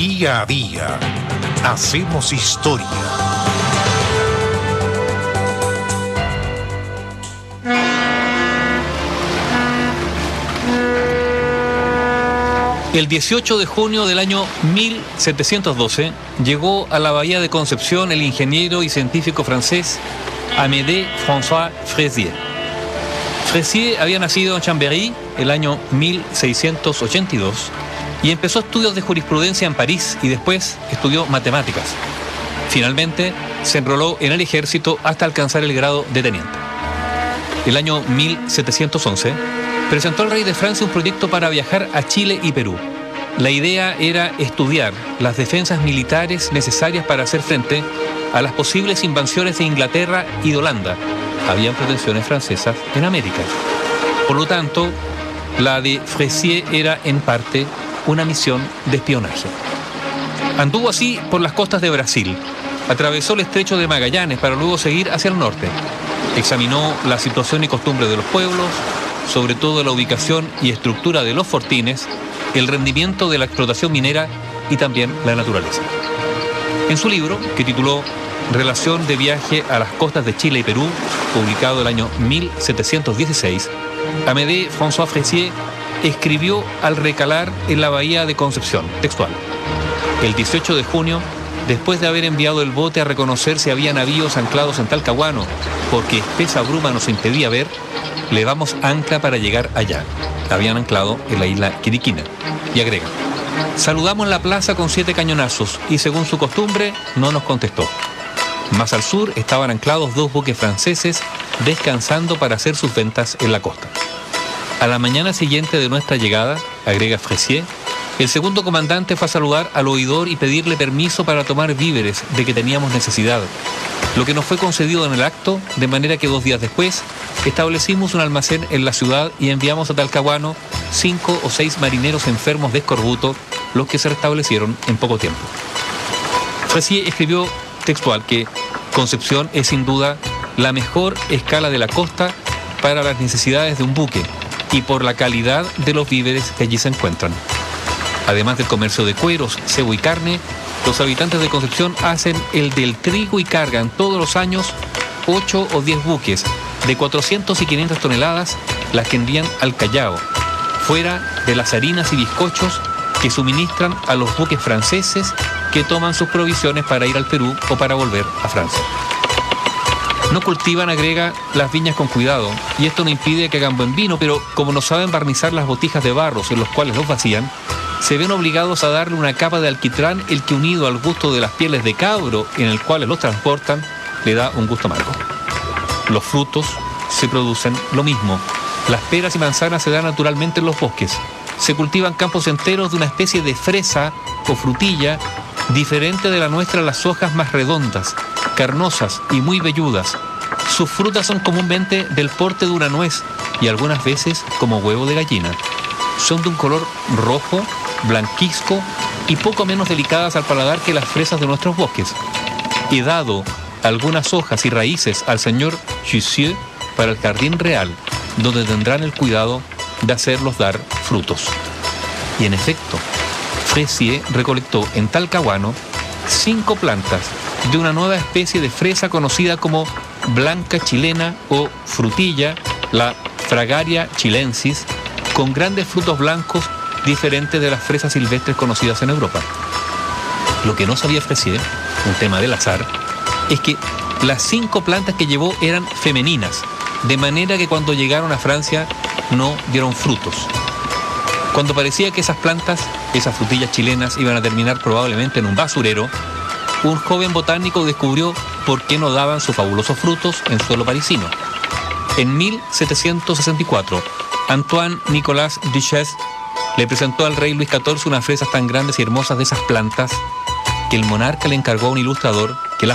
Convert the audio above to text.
Día a día hacemos historia. El 18 de junio del año 1712 llegó a la bahía de Concepción el ingeniero y científico francés Amédée François Fressier. Fressier había nacido en Chambéry el año 1682 y empezó estudios de jurisprudencia en París y después estudió matemáticas. Finalmente se enroló en el ejército hasta alcanzar el grado de teniente. El año 1711 presentó al rey de Francia un proyecto para viajar a Chile y Perú. La idea era estudiar las defensas militares necesarias para hacer frente a las posibles invasiones de Inglaterra y de Holanda. Habían pretensiones francesas en América. Por lo tanto, la de Fressier era en parte una misión de espionaje. Anduvo así por las costas de Brasil, atravesó el estrecho de Magallanes para luego seguir hacia el norte. Examinó la situación y costumbre de los pueblos, sobre todo la ubicación y estructura de los fortines, el rendimiento de la explotación minera y también la naturaleza. En su libro, que tituló Relación de viaje a las costas de Chile y Perú, publicado el año 1716, Amédée François Fressier escribió al recalar en la bahía de Concepción, textual: el 18 de junio, después de haber enviado el bote a reconocer si había navíos anclados en Talcahuano, porque espesa bruma nos impedía ver, levamos ancla para llegar allá. Habían anclado en la isla Quiriquina. Y agrega: saludamos la plaza con 7 cañonazos y según su costumbre no nos contestó. Más al sur estaban anclados 2 buques franceses descansando para hacer sus ventas en la costa. A la mañana siguiente de nuestra llegada, agrega Fressier, el segundo comandante fue a saludar al oidor y pedirle permiso para tomar víveres de que teníamos necesidad, lo que nos fue concedido en el acto, de manera que 2 días después establecimos un almacén en la ciudad y enviamos a Talcahuano 5 o 6 marineros enfermos de escorbuto, los que se restablecieron en poco tiempo. Fressier escribió textual que Concepción es sin duda la mejor escala de la costa para las necesidades de un buque y por la calidad de los víveres que allí se encuentran. Además del comercio de cueros, cebo y carne, los habitantes de Concepción hacen el del trigo y cargan todos los años 8 o 10 buques de 400 y 500 toneladas, las que envían al Callao, fuera de las harinas y bizcochos que suministran a los buques franceses que toman sus provisiones para ir al Perú o para volver a Francia. No cultivan, agrega, las viñas con cuidado, y esto no impide que hagan buen vino, pero como no saben barnizar las botijas de barros en los cuales los vacían, se ven obligados a darle una capa de alquitrán, el que unido al gusto de las pieles de cabro en el cual los transportan, le da un gusto amargo. Los frutos se producen lo mismo. Las peras y manzanas se dan naturalmente en los bosques. Se cultivan campos enteros de una especie de fresa o frutilla, diferente de la nuestra, las hojas más redondas, carnosas y muy velludas. Sus frutas son comúnmente del porte de una nuez y algunas veces como huevo de gallina. Son de un color rojo, blanquizco y poco menos delicadas al paladar que las fresas de nuestros bosques. He dado algunas hojas y raíces al señor Jussieu para el jardín real, donde tendrán el cuidado de hacerlos dar frutos. Y en efecto, Fressier recolectó en Talcahuano 5 plantas de una nueva especie de fresa conocida como blanca chilena o frutilla, la Fragaria chilensis, con grandes frutos blancos diferentes de las fresas silvestres conocidas en Europa. Lo que no sabía Fressier, un tema del azar, es que las 5 plantas que llevó eran femeninas, de manera que cuando llegaron a Francia no dieron frutos. Cuando parecía que esas plantas, esas frutillas chilenas, iban a terminar probablemente en un basurero, un joven botánico descubrió por qué no daban sus fabulosos frutos en suelo parisino. En 1764, Antoine Nicolas Duchesse le presentó al rey Luis XIV unas fresas tan grandes y hermosas de esas plantas que el monarca le encargó a un ilustrador que las